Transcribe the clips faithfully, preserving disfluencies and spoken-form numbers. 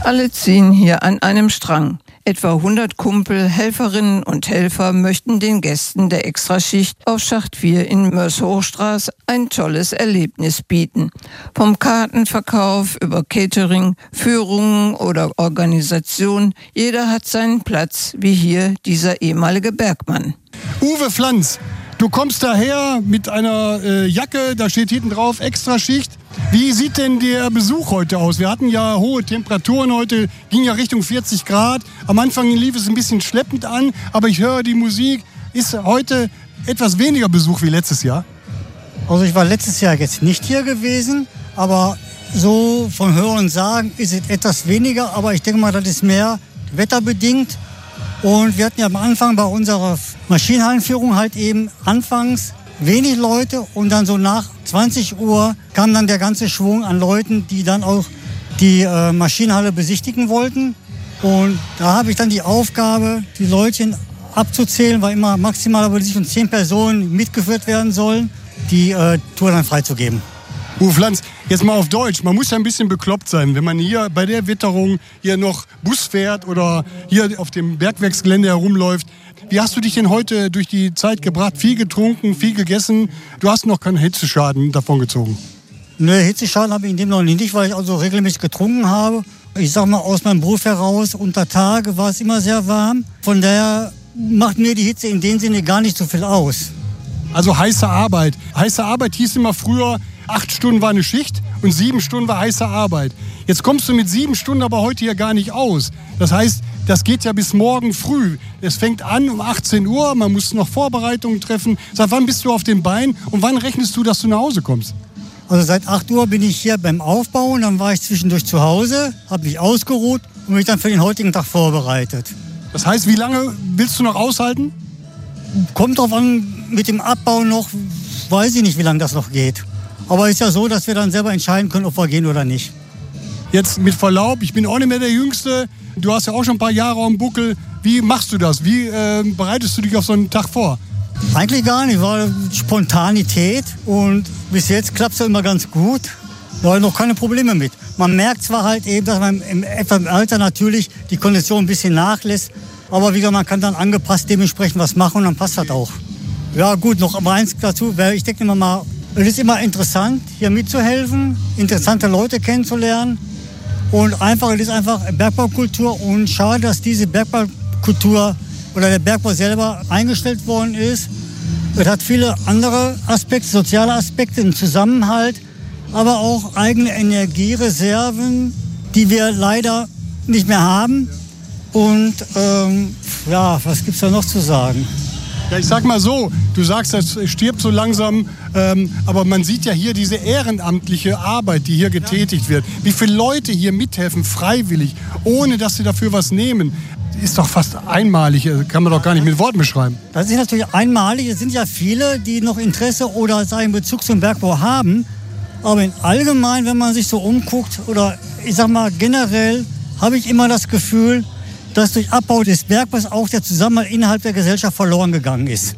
Alle ziehen hier an einem Strang. Etwa hundert Kumpel, Helferinnen und Helfer möchten den Gästen der Extraschicht auf Schacht vier in Mörs-Hochstraße ein tolles Erlebnis bieten. Vom Kartenverkauf über Catering, Führungen oder Organisation, jeder hat seinen Platz, wie hier dieser ehemalige Bergmann. Uwe Pflanz, du kommst daher mit einer äh, Jacke, da steht hinten drauf Extraschicht. Wie sieht denn der Besuch heute aus? Wir hatten ja hohe Temperaturen heute, ging ja Richtung vierzig Grad. Am Anfang lief es ein bisschen schleppend an, aber ich höre die Musik. Ist heute etwas weniger Besuch wie letztes Jahr? Also ich war letztes Jahr jetzt nicht hier gewesen, aber so von Hören und Sagen ist es etwas weniger. Aber ich denke mal, das ist mehr wetterbedingt. Und wir hatten ja am Anfang bei unserer Maschinenhallenführung halt eben anfangs wenig Leute und dann so nach zwanzig Uhr kam dann der ganze Schwung an Leuten, die dann auch die äh, Maschinenhalle besichtigen wollten. Und da habe ich dann die Aufgabe, die Leutchen abzuzählen, weil immer maximal aber sich von zehn Personen mitgeführt werden sollen, die äh, Tour dann freizugeben. Uwe Pflanz, jetzt mal auf Deutsch. Man muss ja ein bisschen bekloppt sein, wenn man hier bei der Witterung hier noch Bus fährt oder hier auf dem Bergwerksgelände herumläuft. Wie hast du dich denn heute durch die Zeit gebracht? Viel getrunken, viel gegessen. Du hast noch keinen Hitzeschaden davon gezogen. Ne, Hitzeschaden habe ich in dem noch nicht, weil ich also regelmäßig getrunken habe. Ich sag mal, aus meinem Beruf heraus, unter Tage war es immer sehr warm. Von daher macht mir die Hitze in dem Sinne gar nicht so viel aus. Also heiße Arbeit. Heiße Arbeit hieß immer früher, acht Stunden war eine Schicht und sieben Stunden war heiße Arbeit. Jetzt kommst du mit sieben Stunden aber heute hier gar nicht aus. Das heißt, das geht ja bis morgen früh. Es fängt an um achtzehn Uhr, man muss noch Vorbereitungen treffen. Seit wann bist du auf den Beinen und wann rechnest du, dass du nach Hause kommst? Also seit acht Uhr bin ich hier beim Aufbauen, dann war ich zwischendurch zu Hause, habe mich ausgeruht und mich dann für den heutigen Tag vorbereitet. Das heißt, wie lange willst du noch aushalten? Kommt drauf an, mit dem Abbau noch, weiß ich nicht, wie lange das noch geht. Aber es ist ja so, dass wir dann selber entscheiden können, ob wir gehen oder nicht. Jetzt mit Verlaub, ich bin auch nicht mehr der Jüngste. Du hast ja auch schon ein paar Jahre am Buckel. Wie machst du das? Wie äh, bereitest du dich auf so einen Tag vor? Eigentlich gar nicht, war Spontanität und bis jetzt klappt es ja immer ganz gut. Da habe ich noch keine Probleme mit. Man merkt zwar halt eben, dass man im etwa im Alter natürlich die Kondition ein bisschen nachlässt, aber wie gesagt, man kann dann angepasst dementsprechend was machen und dann passt das auch. Ja gut, noch aber eins dazu, ich denke immer mal, es ist immer interessant, hier mitzuhelfen, interessante Leute kennenzulernen und einfach, es ist einfach Bergbaukultur und schade, dass diese Bergbaukultur oder der Bergbau selber eingestellt worden ist. Es hat viele andere Aspekte, soziale Aspekte, einen Zusammenhalt, aber auch eigene Energiereserven, die wir leider nicht mehr haben. Und ähm, ja, was gibt's da noch zu sagen? Ja, ich sag mal so, du sagst, das stirbt so langsam, ähm, aber man sieht ja hier diese ehrenamtliche Arbeit, die hier getätigt wird. Wie viele Leute hier mithelfen, freiwillig, ohne dass sie dafür was nehmen. Ist doch fast einmalig, kann man doch gar nicht mit Worten beschreiben. Das ist natürlich einmalig. Es sind ja viele, die noch Interesse oder sagen Bezug zum Bergbau haben. Aber in allgemein, wenn man sich so umguckt, oder ich sag mal generell, habe ich immer das Gefühl, dass durch Abbau des Bergbaus auch der Zusammenhalt innerhalb der Gesellschaft verloren gegangen ist.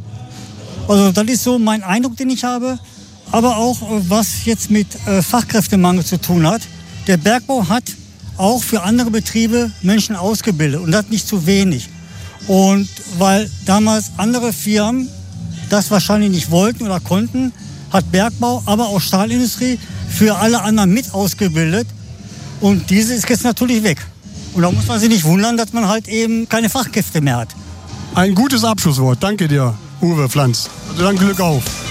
Also das ist so mein Eindruck, den ich habe. Aber auch, was jetzt mit äh, Fachkräftemangel zu tun hat. Der Bergbau hat auch für andere Betriebe Menschen ausgebildet und das nicht zu wenig. Und weil damals andere Firmen das wahrscheinlich nicht wollten oder konnten, hat Bergbau, aber auch Stahlindustrie für alle anderen mit ausgebildet. Und diese ist jetzt natürlich weg. Und da muss man sich nicht wundern, dass man halt eben keine Fachkräfte mehr hat. Ein gutes Abschlusswort. Danke dir, Uwe Pflanz. Also dann Glück auf.